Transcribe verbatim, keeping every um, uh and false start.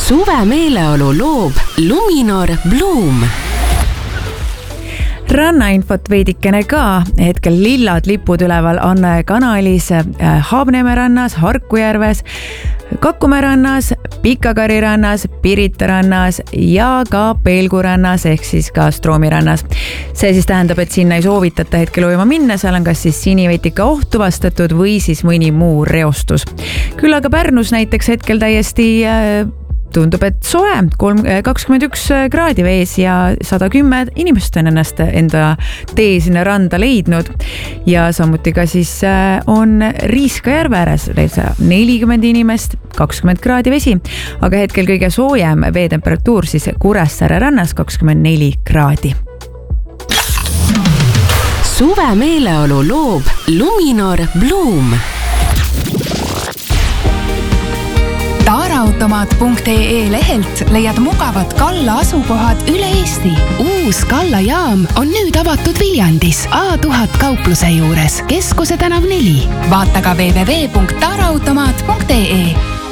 Suve meeleolu loob Luminor Bloom. Rannainfot veidikene ka. Hetkel lillad lipud üleval on kanalis Haabneeme rannas, Harkujärves, Kakumäe rannas, Pikakari rannas, Pirita rannas ja ka Pelgu rannas ehk siis ka Stroomi rannas. See siis tähendab, et sinna ei soovitata hetkel ujuma minna, seal on kas siis sinivetika oht tuvastatud või siis mõni muu reostus. Küll aga Pärnus näiteks hetkel täiesti tundub, et soe, kakskümmend üks kraadi vees ja sada kümme inimest on ennast enda tee sinna randa leidnud. Ja samuti ka siis on Riiska järve ääres nelikümmend inimest, kakskümmend kraadi vesi, aga hetkel kõige soojem veetemperatuur siis Kuressaare rannas kakskümmend neli kraadi. Suve meeleolu loob Luminor Bloom. Taaraautomaat punkt ee lehelt leiad mugavad Kalla asukohad üle Eesti. Uus Kalla jaam on nüüd avatud Viljandis A tuhat kaupluse juures, Keskuse tänav neli. Vaata ka w w w punkt taaraautomaat punkt ee.